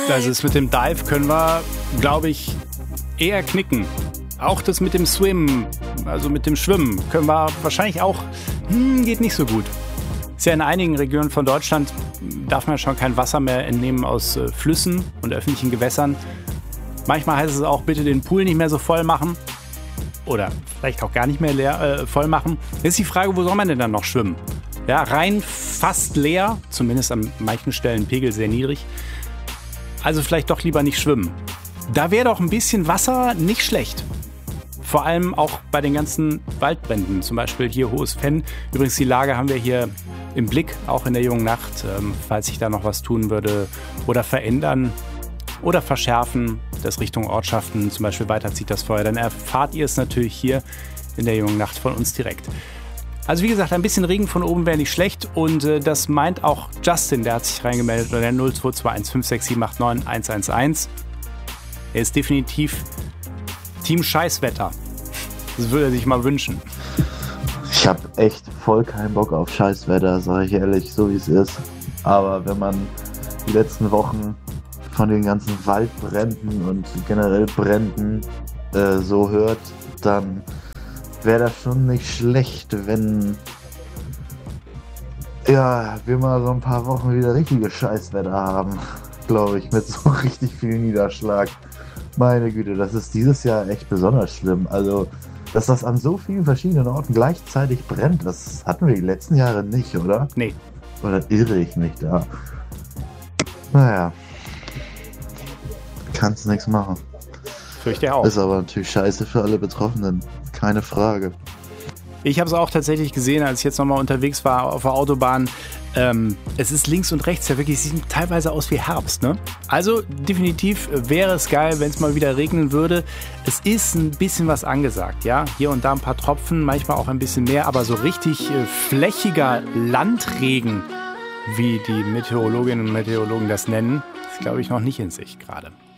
Also das mit dem Dive können wir, glaube ich, eher knicken. Auch das mit dem Swim, also mit dem Schwimmen, können wir wahrscheinlich auch, geht nicht so gut. Ist ja in einigen Regionen von Deutschland, darf man schon kein Wasser mehr entnehmen aus Flüssen und öffentlichen Gewässern. Manchmal heißt es auch, bitte den Pool nicht mehr so voll machen. Oder vielleicht auch gar nicht mehr voll machen. Jetzt ist die Frage, wo soll man denn dann noch schwimmen? Ja, rein fast leer, zumindest an manchen Stellen Pegel sehr niedrig. Also vielleicht doch lieber nicht schwimmen. Da wäre doch ein bisschen Wasser nicht schlecht. Vor allem auch bei den ganzen Waldbränden, zum Beispiel hier Hohes Venn. Übrigens, die Lage haben wir hier im Blick, auch in der jungen Nacht, falls sich da noch was tun würde oder verändern oder verschärfen, das Richtung Ortschaften zum Beispiel weiterzieht das Feuer. Dann erfahrt ihr es natürlich hier in der jungen Nacht von uns direkt. Also wie gesagt, ein bisschen Regen von oben wäre nicht schlecht und das meint auch Justin, der hat sich reingemeldet unter der 022156789111. Er ist definitiv Team Scheißwetter. Das würde er sich mal wünschen. Ich habe echt voll keinen Bock auf Scheißwetter, sage ich ehrlich, so wie es ist. Aber wenn man die letzten Wochen von den ganzen Waldbränden und generell Bränden so hört, dann wäre das schon nicht schlecht, wenn wir mal so ein paar Wochen wieder richtiges Scheißwetter haben, glaube ich, mit so richtig viel Niederschlag. Meine Güte, das ist dieses Jahr echt besonders schlimm. Also, dass das an so vielen verschiedenen Orten gleichzeitig brennt, das hatten wir die letzten Jahre nicht, oder? Nee. Oder irre ich nicht da? Naja. Kannst nichts machen. Fürchte auch. Ist aber natürlich scheiße für alle Betroffenen. Keine Frage. Ich habe es auch tatsächlich gesehen, als ich jetzt nochmal unterwegs war auf der Autobahn. Es ist links und rechts ja wirklich, sieht teilweise aus wie Herbst, ne? Also definitiv wäre es geil, wenn es mal wieder regnen würde. Es ist ein bisschen was angesagt, ja? Hier und da ein paar Tropfen, manchmal auch ein bisschen mehr, aber so richtig flächiger Landregen, wie die Meteorologinnen und Meteorologen das nennen, ist, glaube ich, noch nicht in Sicht gerade.